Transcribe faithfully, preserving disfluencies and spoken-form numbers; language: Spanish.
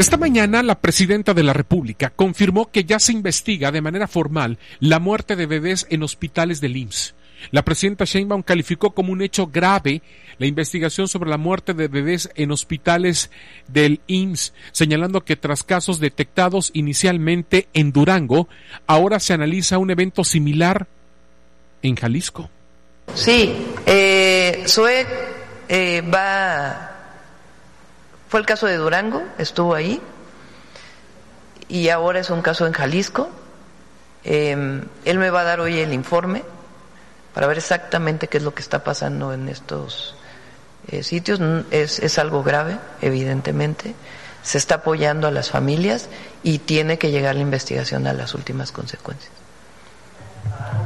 Esta mañana la presidenta de la República confirmó que ya se investiga de manera formal la muerte de bebés en hospitales del I M S S. La presidenta Sheinbaum calificó como un hecho grave la investigación sobre la muerte de bebés en hospitales del I M S S, señalando que tras casos detectados inicialmente en Durango, ahora se analiza un evento similar en Jalisco. Sí, eh, Zoe eh, va... Fue el caso de Durango, estuvo ahí, y ahora es un caso en Jalisco. Eh, él me va a dar hoy el informe para ver exactamente qué es lo que está pasando en estos eh, sitios. Es, es algo grave, evidentemente. Se está apoyando a las familias y tiene que llegar la investigación a las últimas consecuencias.